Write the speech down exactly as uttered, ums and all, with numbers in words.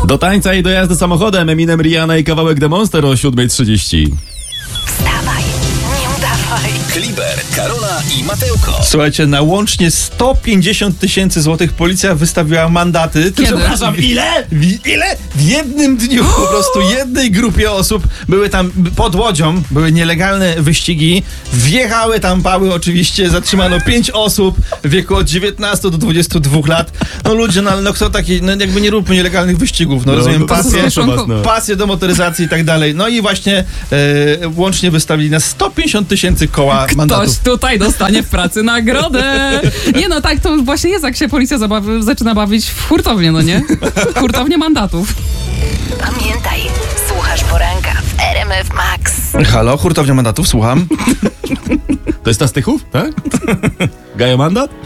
Do tańca i do jazdy samochodem Eminem, Rihanna i kawałek The Monster o siódma trzydzieści. Wstawaj, nie udawaj. Kliber, Karola i Mateuko. Słuchajcie, na łącznie sto pięćdziesiąt tysięcy złotych policja wystawiła mandaty. Kiedy? Przepraszam, ile? W, ile? W jednym dniu po prostu jednej grupie osób były tam pod łodzią, były nielegalne wyścigi, wjechały tam pały oczywiście, zatrzymano pięć osób w wieku od dziewiętnastu do dwudziestu dwóch lat. No ludzie, no, no kto taki, no jakby nie róbmy nielegalnych wyścigów, no, No, rozumiem, no, pasję, proszę was, no. pasję do motoryzacji i tak dalej. No i właśnie e, łącznie wystawili na sto pięćdziesiąt tysięcy koła mandatów. Ktoś tutaj dostanie w pracy nagrodę. Nie no, tak to właśnie jest, jak się policja zabawi, zaczyna bawić w hurtownię, no nie? Hurtownię mandatów. Pamiętaj, słuchasz poranka w R M F Max. Halo, hurtownia mandatów, słucham. To jest ta z Tychów, tak? Gajo mandat?